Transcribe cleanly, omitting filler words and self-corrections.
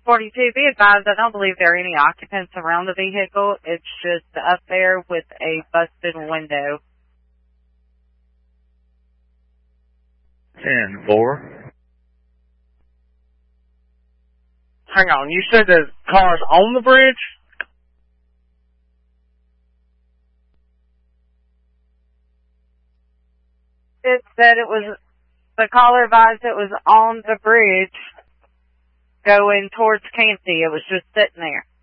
42, be advised, I don't believe there are any occupants around the vehicle. It's just up there with a busted window. 10-4. Hang on, you said the car's on the bridge? It said it was, the caller advised it was on the bridge going towards Campsie. It was just sitting there.